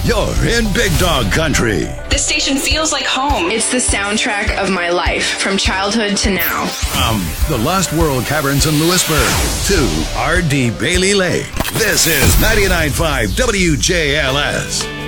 You're in Big Dog Country. This station feels like home. It's the soundtrack of my life, from childhood to now. From the Lost World Caverns in Lewisburg to R.D. Bailey Lake, this is 99.5 WJLS.